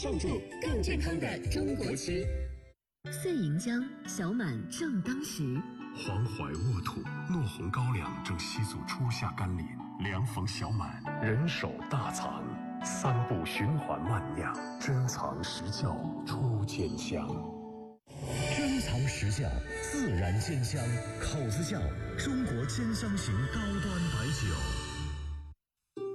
守住更健康的中国吃。 岁银江，小满正当时。 黄淮沃土，糯红高粱正西祖初夏甘霖。凉逢小满，人手大藏，三步循环慢酿，珍藏实窖出坚香。 珍藏实窖，自然坚香，口子窖，中国坚香型高端白酒。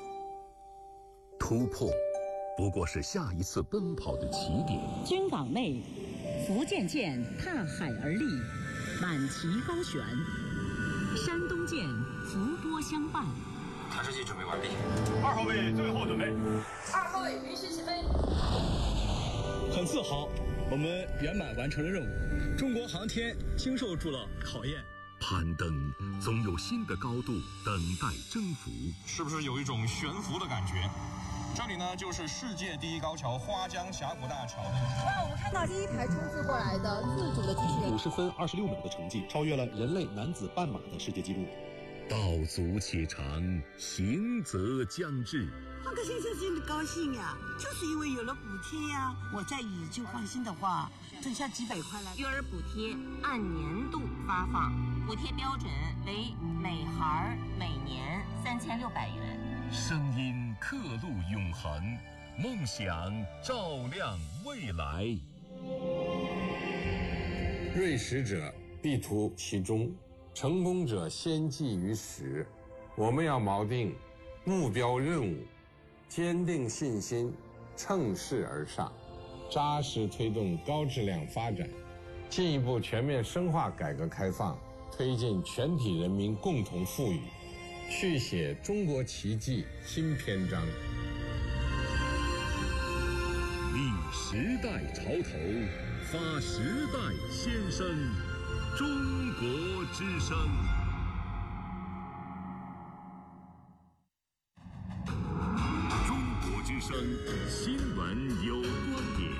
突破不过是下一次奔跑的起点。 军港内，福建舰踏海而立，满旗高悬；山东舰伏波相伴。 探视器准备完毕 ，2号位最后准备 ，2号位允许起飞。 很自豪，我们圆满完成了任务，中国航天经受住了考验。 攀登总有新的高度等待征服， 是不是有一种悬浮的感觉？这里呢，就是世界第一高桥花江峡谷大桥。 哇，我们看到第一台冲刺过来的自主的机器人 ，50分26秒的成绩，超越了人类男子半马的世界纪录。 道阻且长，行则将至。 换个新车真的高兴呀，就是因为有了补贴呀。我再以旧换新的话，挣下几百块了。 育儿补贴按年度发放，补贴标准为每孩每年3600元。 声音刻录永恒，梦想照亮未来。 锐识者必图其中，成功者先记于始。我们要锚定目标任务，坚定信心，乘势而上，扎实推动高质量发展，进一步全面深化改革开放，推进全体人民共同富裕，续写中国奇迹新篇章。 立时代潮头，发时代先声，中国之声。中国之声，新闻有观点。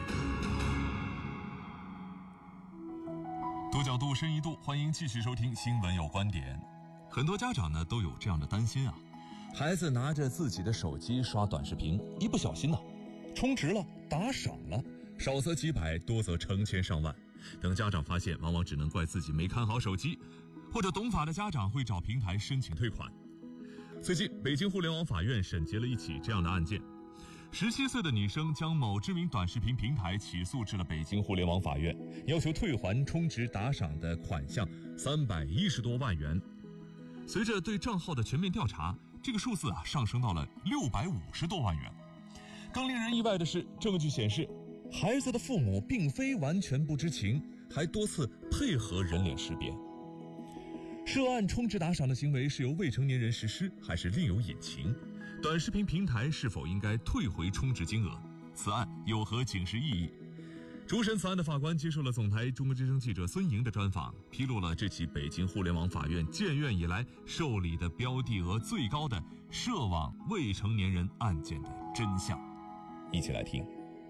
多角度，深一度，欢迎继续收听新闻有观点。很多家长呢都有这样的担心啊，孩子拿着自己的手机刷短视频，一不小心呢，充值了，打赏了，少则几百，多则成千上万。等家长发现，往往只能怪自己没看好手机，或者懂法的家长会找平台申请退款。最近，北京互联网法院审结了一起这样的案件：17岁的女生将某知名短视频平台起诉至了北京互联网法院，要求退还充值打赏的款项310多万元。随着对账号的全面调查，这个数字上升到了650多万元。更令人意外的是，证据显示，孩子的父母并非完全不知情，还多次配合人脸识别。涉案充值打赏的行为是由未成年人实施，还是另有隐情？短视频平台是否应该退回充值金额？此案有何警示意义？主审此案的法官接受了总台中国之声记者孙莹的专访，披露了这起北京互联网法院建院以来受理的标的额最高的涉网未成年人案件的真相。一起来听。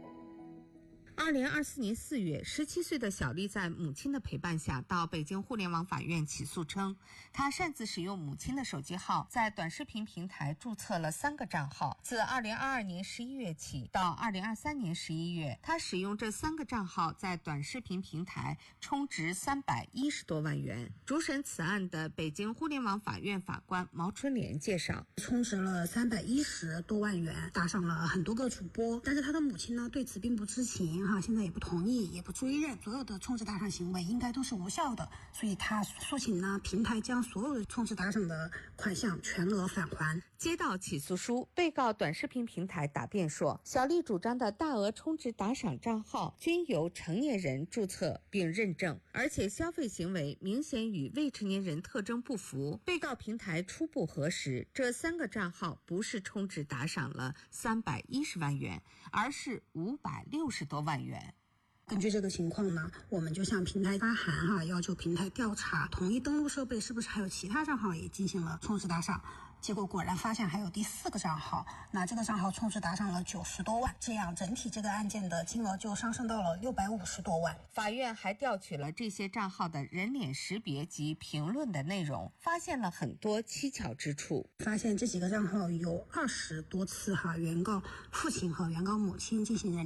2024年4月，17岁的小丽在母亲的陪伴下到北京互联网法院起诉称，她擅自使用母亲的手机号，在短视频平台注册了3个账号。自2022年11月起到2023年11月，她使用这3个账号在短视频平台充值310多万元。主审此案的北京互联网法院法官毛春莲介绍， 充值了310多万元，打赏了很多个主播，但是他的母亲呢对此并不知情现在也不同意，也不追认，所有的充值打赏行为应该都是无效的，所以他诉请呢平台将所有的充值打赏的款项全额返还。 接到起诉书，被告短视频平台答辩说，小丽主张的大额充值打赏账号均由成年人注册并认证，而且消费行为明显与未成年人特征不符。被告平台初步核实，这3个账号不是充值打赏了310万元，而是560多万元。 根据这个情况呢，我们就向平台发函要求平台调查同一登录设备是不是还有其他账号也进行了充值打赏。结果果然发现还有第4个账号，那这个账号充值打赏了90多万，这样整体这个案件的金额就上升到了650多万。 法院还调取了这些账号的人脸识别及评论的内容，发现了很多蹊跷之处。 发现这几个账号有20多次原告父亲和原告母亲进行人